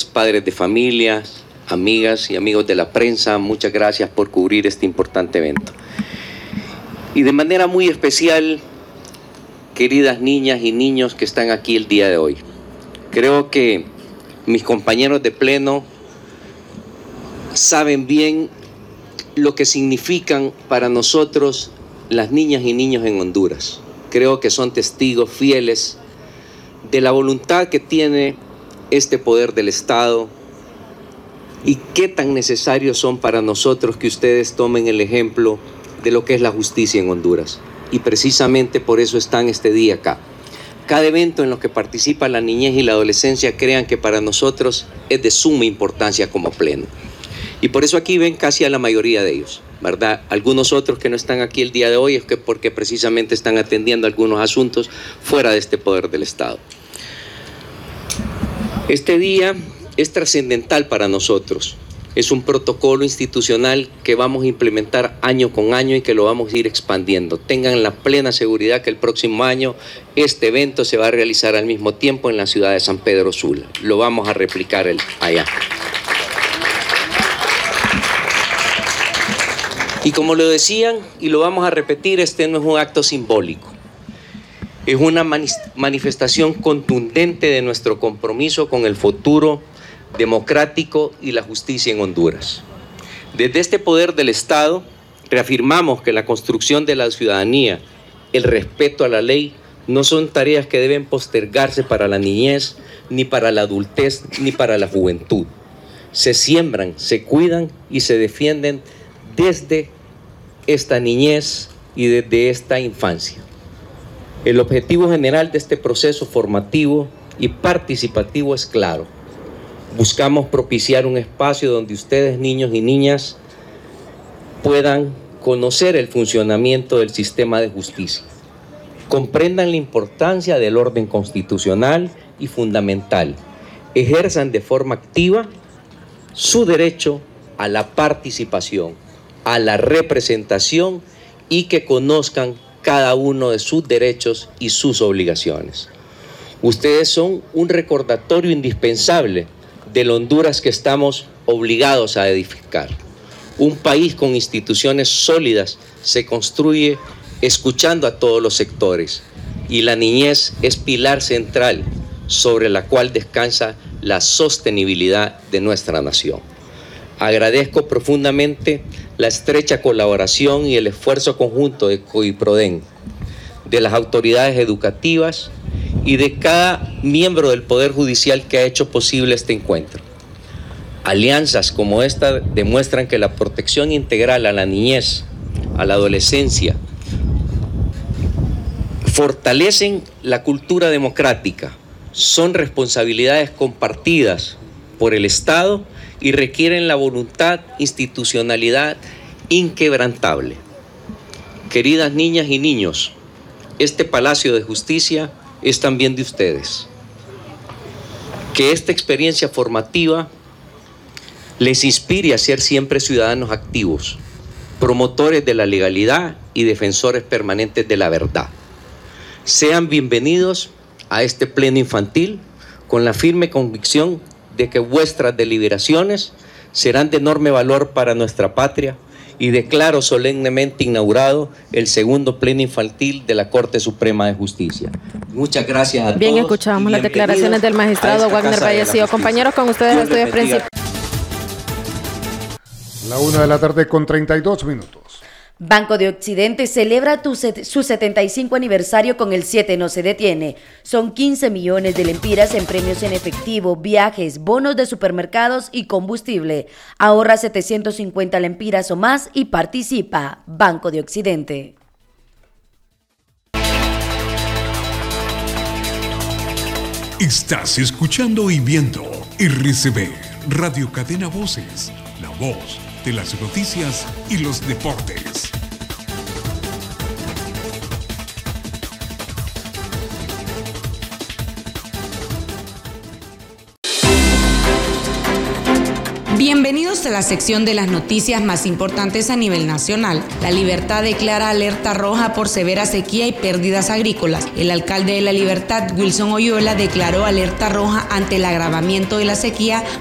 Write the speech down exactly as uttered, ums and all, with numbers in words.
padres de familia, amigas y amigos de la prensa, muchas gracias por cubrir este importante evento. Y de manera muy especial, queridas niñas y niños que están aquí el día de hoy. Creo que mis compañeros de pleno saben bien lo que significan para nosotros las niñas y niños en Honduras. Creo que son testigos fieles de la voluntad que tiene este poder del Estado y qué tan necesarios son para nosotros que ustedes tomen el ejemplo de lo que es la justicia en Honduras. Y precisamente por eso están este día acá. Cada evento en lo que participa la niñez y la adolescencia, crean que para nosotros es de suma importancia como pleno. Y por eso aquí ven casi a la mayoría de ellos, ¿verdad? Algunos otros que no están aquí el día de hoy es que porque precisamente están atendiendo algunos asuntos fuera de este poder del Estado. Este día es trascendental para nosotros. Es un protocolo institucional que vamos a implementar año con año y que lo vamos a ir expandiendo. Tengan la plena seguridad que el próximo año este evento se va a realizar al mismo tiempo en la ciudad de San Pedro Sula. Lo vamos a replicar el, allá. Y como lo decían, y lo vamos a repetir, este no es un acto simbólico. Es una manifestación contundente de nuestro compromiso con el futuro democrático y la justicia en Honduras. Desde este poder del Estado, reafirmamos que la construcción de la ciudadanía, el respeto a la ley, no son tareas que deben postergarse para la niñez, ni para la adultez, ni para la juventud. Se siembran, se cuidan y se defienden desde esta niñez y desde esta infancia. El objetivo general de este proceso formativo y participativo es claro. Buscamos propiciar un espacio donde ustedes, niños y niñas, puedan conocer el funcionamiento del sistema de justicia, comprendan la importancia del orden constitucional y fundamental, ejerzan de forma activa su derecho a la participación, a la representación y que conozcan cada uno de sus derechos y sus obligaciones. Ustedes son un recordatorio indispensable del Honduras que estamos obligados a edificar. Un país con instituciones sólidas se construye escuchando a todos los sectores y la niñez es pilar central sobre la cual descansa la sostenibilidad de nuestra nación. Agradezco profundamente la estrecha colaboración y el esfuerzo conjunto de COIPRODEN, de las autoridades educativas y de cada miembro del Poder Judicial que ha hecho posible este encuentro. Alianzas como esta demuestran que la protección integral a la niñez, a la adolescencia, fortalecen la cultura democrática, son responsabilidades compartidas por el Estado y requieren la voluntad, institucionalidad inquebrantable. Queridas niñas y niños, este Palacio de Justicia es también de ustedes. Que esta experiencia formativa les inspire a ser siempre ciudadanos activos, promotores de la legalidad y defensores permanentes de la verdad. Sean bienvenidos a este pleno infantil con la firme convicción de que vuestras deliberaciones serán de enorme valor para nuestra patria y declaro solemnemente inaugurado el segundo pleno infantil de la Corte Suprema de Justicia. Muchas gracias a todos. Bien, escuchamos las declaraciones del magistrado Wagner Vallecillo. Compañeros, con ustedes el estudio principal. La una de la tarde con treinta y dos minutos. Banco de Occidente celebra tu set, su setenta y cinco aniversario con el siete no se detiene. Son quince millones de lempiras en premios en efectivo, viajes, bonos de supermercados y combustible. Ahorra setecientos cincuenta lempiras o más y participa. Banco de Occidente. Estás escuchando y viendo R C B, Radio Cadena Voces, la voz de las noticias y los deportes. Bienvenidos a la sección de las noticias más importantes a nivel nacional. La Libertad declara alerta roja por severa sequía y pérdidas agrícolas. El alcalde de La Libertad, Wilson Oyola, declaró alerta roja ante el agravamiento de la sequía